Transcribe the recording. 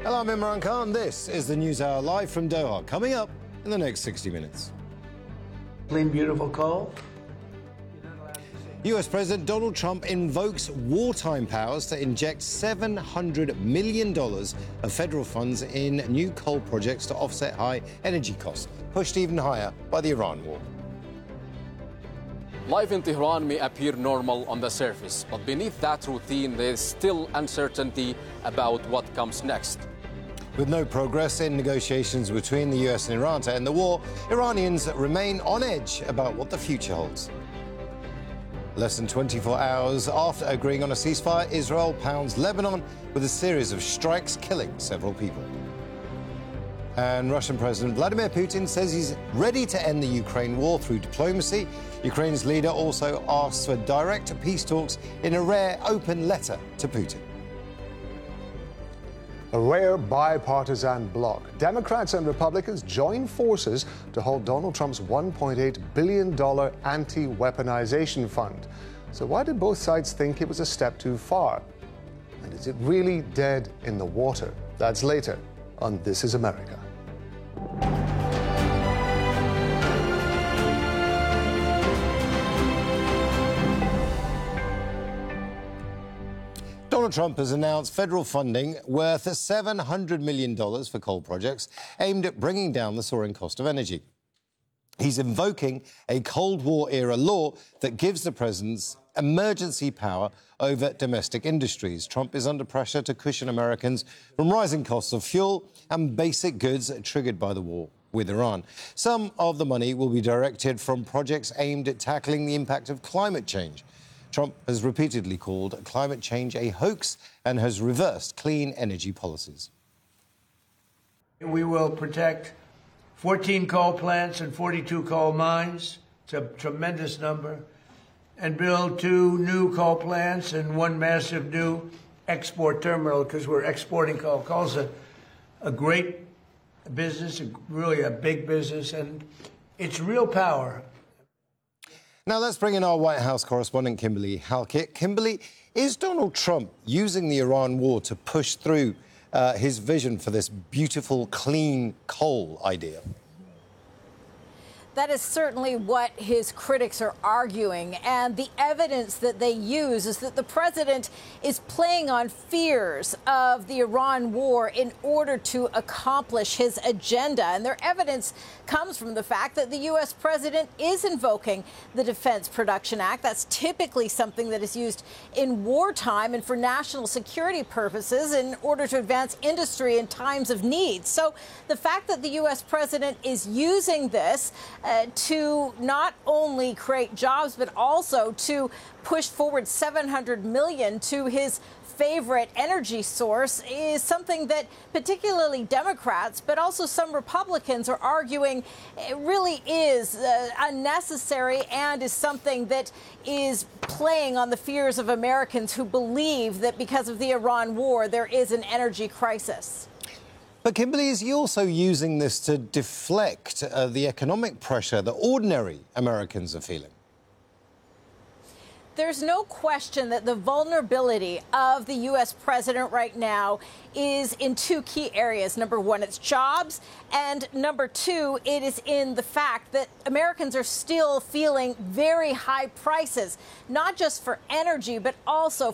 Hello, I'm Imran Khan. This is the News Hour live from Doha, coming up in the next 60 minutes. Clean, beautiful coal. US President Donald Trump invokes wartime powers to inject $700 million of federal funds in new coal projects to offset high energy costs, pushed even higher by the Iran war. Life in Tehran may appear normal on the surface, but beneath that routine, there is still uncertainty about what comes next. With no progress in negotiations between the US and Iran to end the war, Iranians remain on edge about what the future holds. Less than 24 hours after agreeing on a ceasefire, Israel pounds Lebanon with a series of strikes, killing several people. And Russian President Vladimir Putin says he's ready to end the Ukraine war through diplomacy. Ukraine's leader also asks for direct peace talks in a rare open letter to Putin. A rare bipartisan bloc. Democrats and Republicans join forces to hold Donald Trump's $1.8 billion anti-weaponization fund. So why did both sides think it was a step too far? And is it really dead in the water? That's later on This Is America. Donald Trump has announced federal funding worth $700 million for coal projects aimed at bringing down the soaring cost of energy. He's invoking a Cold War-era law that gives the president emergency power over domestic industries. Trump is under pressure to cushion Americans from rising costs of fuel and basic goods triggered by the war with Iran. Some of the money will be directed from projects aimed at tackling the impact of climate change. Trump has repeatedly called climate change a hoax and has reversed clean energy policies. We will protect 14 coal plants and 42 coal mines. It's a tremendous number. And build 2 new coal plants and 1 massive new export terminal because we're exporting coal. Coal's a great business, really a big business, and it's real power. Now let's bring in our White House correspondent, Kimberly Halkett. Kimberly, is Donald Trump using the Iran war to push through his vision for this beautiful, clean coal idea? That is certainly what his critics are arguing. And the evidence that they use is that the president is playing on fears of the Iran war in order to accomplish his agenda. And their evidence comes from the fact that the U.S. president is invoking the Defense Production Act. That's typically something that is used in wartime and for national security purposes in order to advance industry in times of need. So the fact that the U.S. president is using this to not only create jobs, but also to push forward $700 million to his favorite energy source is something that particularly Democrats, but also some Republicans are arguing it really is unnecessary and is something that is playing on the fears of Americans who believe that because of the Iran war, there is an energy crisis. But Kimberly, is he also using this to deflect the economic pressure that ordinary Americans are feeling? There's no question that the vulnerability of the U.S. president right now is in 2 key areas. Number 1, it's jobs. And number 2, it is in the fact that Americans are still feeling very high prices, not just for energy, but also